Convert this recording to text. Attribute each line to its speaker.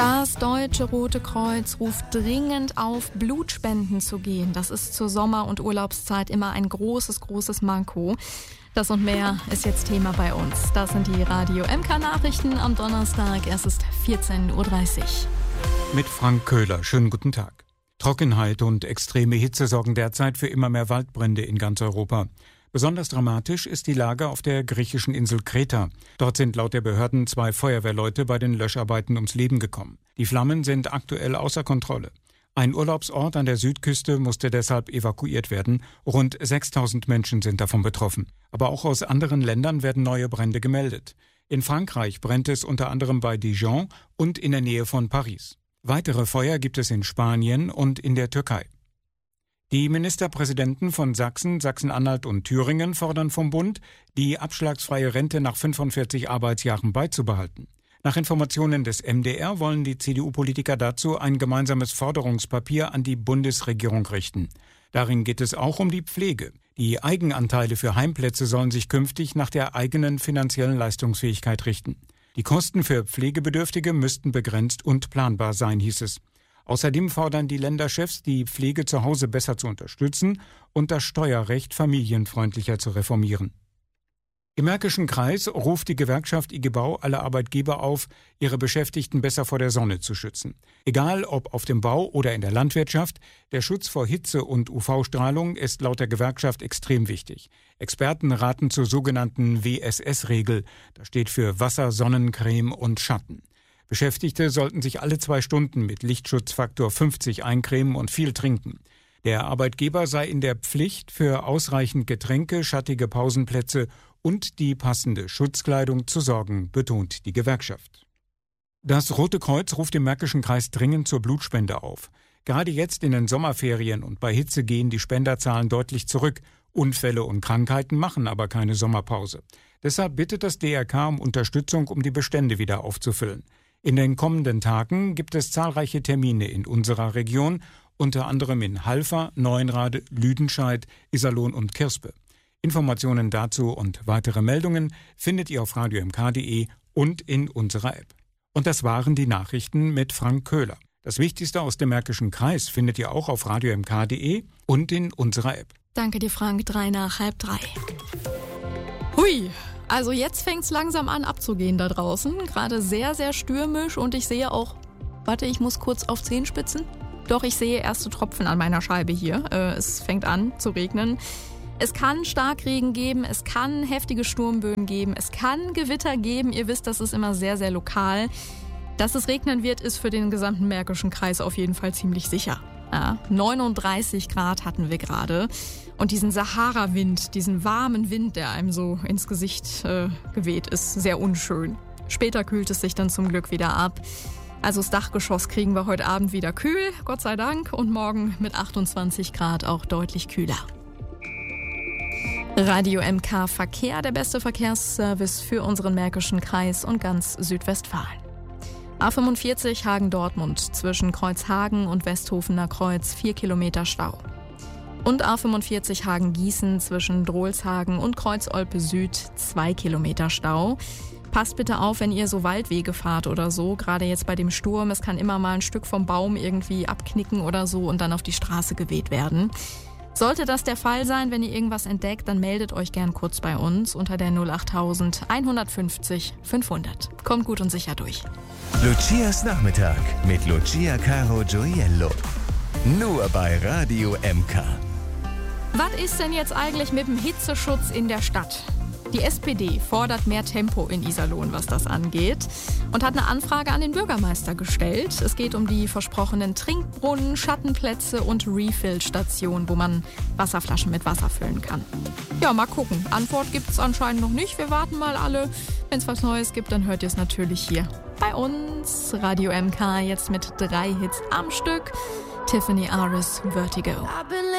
Speaker 1: Das Deutsche Rote Kreuz ruft dringend auf, Blutspenden zu gehen. Das ist zur Sommer- und Urlaubszeit immer ein großes Manko. Das und mehr ist jetzt Thema bei uns. Das sind die Radio MK-Nachrichten am Donnerstag. Es ist 14.30 Uhr.
Speaker 2: Mit Frank Köhler. Schönen guten Tag. Trockenheit und extreme Hitze sorgen derzeit für immer mehr Waldbrände in ganz Europa. Besonders dramatisch ist die Lage auf der griechischen Insel Kreta. Dort sind laut der Behörden 2 Feuerwehrleute bei den Löscharbeiten ums Leben gekommen. Die Flammen sind aktuell außer Kontrolle. Ein Urlaubsort an der Südküste musste deshalb evakuiert werden. Rund 6.000 Menschen sind davon betroffen. Aber auch aus anderen Ländern werden neue Brände gemeldet. In Frankreich brennt es unter anderem bei Dijon und in der Nähe von Paris. Weitere Feuer gibt es in Spanien und in der Türkei. Die Ministerpräsidenten von Sachsen, Sachsen-Anhalt und Thüringen fordern vom Bund, die abschlagsfreie Rente nach 45 Arbeitsjahren beizubehalten. Nach Informationen des MDR wollen die CDU-Politiker dazu ein gemeinsames Forderungspapier an die Bundesregierung richten. Darin geht es auch um die Pflege. Die Eigenanteile für Heimplätze sollen sich künftig nach der eigenen finanziellen Leistungsfähigkeit richten. Die Kosten für Pflegebedürftige müssten begrenzt und planbar sein, hieß es. Außerdem fordern die Länderchefs, die Pflege zu Hause besser zu unterstützen und das Steuerrecht familienfreundlicher zu reformieren. Im Märkischen Kreis ruft die Gewerkschaft IG Bau alle Arbeitgeber auf, ihre Beschäftigten besser vor der Sonne zu schützen. Egal ob auf dem Bau oder in der Landwirtschaft, der Schutz vor Hitze und UV-Strahlung ist laut der Gewerkschaft extrem wichtig. Experten raten zur sogenannten WSS-Regel. Das steht für Wasser, Sonnencreme und Schatten. Beschäftigte sollten sich alle 2 Stunden mit Lichtschutzfaktor 50 eincremen und viel trinken. Der Arbeitgeber sei in der Pflicht, für ausreichend Getränke, schattige Pausenplätze und die passende Schutzkleidung zu sorgen, betont die Gewerkschaft. Das Rote Kreuz ruft im Märkischen Kreis dringend zur Blutspende auf. Gerade jetzt in den Sommerferien und bei Hitze gehen die Spenderzahlen deutlich zurück. Unfälle und Krankheiten machen aber keine Sommerpause. Deshalb bittet das DRK um Unterstützung, um die Bestände wieder aufzufüllen. In den kommenden Tagen gibt es zahlreiche Termine in unserer Region, unter anderem in Halver, Neuenrade, Lüdenscheid, Iserlohn und Kirspe. Informationen dazu und weitere Meldungen findet ihr auf radiomk.de und in unserer App. Und das waren die Nachrichten mit Frank Köhler. Das Wichtigste aus dem Märkischen Kreis findet ihr auch auf radiomk.de und in unserer App.
Speaker 1: Danke dir, Frank. 2:03. Hui! Also jetzt fängt es langsam an abzugehen da draußen. Gerade sehr stürmisch und ich sehe auch, ich muss kurz auf Zehenspitzen. Doch, ich sehe erste Tropfen an meiner Scheibe hier. Es fängt an zu regnen. Es kann Starkregen geben, es kann heftige Sturmböen geben, es kann Gewitter geben. Ihr wisst, das ist immer sehr lokal. Dass es regnen wird, ist für den gesamten Märkischen Kreis auf jeden Fall ziemlich sicher. Ja, 39 Grad hatten wir gerade. Und diesen Sahara-Wind, diesen warmen Wind, der einem so ins Gesicht geweht, ist sehr unschön. Später kühlt es sich dann zum Glück wieder ab. Also das Dachgeschoss kriegen wir heute Abend wieder kühl, Gott sei Dank. Und morgen mit 28 Grad auch deutlich kühler. Radio MK Verkehr, der beste Verkehrsservice für unseren Märkischen Kreis und ganz Südwestfalen. A45 Hagen-Dortmund zwischen Kreuzhagen und Westhofener Kreuz 4 Kilometer Stau. Und A45 Hagen-Gießen zwischen Drolshagen und Kreuz-Olpe Süd 2 Kilometer Stau. Passt bitte auf, wenn ihr so Waldwege fahrt oder so, gerade jetzt bei dem Sturm. Es kann immer mal ein Stück vom Baum irgendwie abknicken oder so und dann auf die Straße geweht werden. Sollte das der Fall sein, wenn ihr irgendwas entdeckt, dann meldet euch gern kurz bei uns unter der 08000 150 500. Kommt gut und sicher durch.
Speaker 3: Lucias Nachmittag mit Lucia Caro Gioiello. Nur bei Radio MK.
Speaker 1: Was ist denn jetzt eigentlich mit dem Hitzeschutz in der Stadt? Die SPD fordert mehr Tempo in Iserlohn, was das angeht, und hat eine Anfrage an den Bürgermeister gestellt. Es geht um die versprochenen Trinkbrunnen, Schattenplätze und Refill-Stationen, wo man Wasserflaschen mit Wasser füllen kann. Ja, mal gucken. Antwort gibt's anscheinend noch nicht. Wir warten mal alle. Wenn es was Neues gibt, dann hört ihr es natürlich hier bei uns. Radio MK jetzt mit 3 Hits am Stück. Tiffany Aris, Vertigo.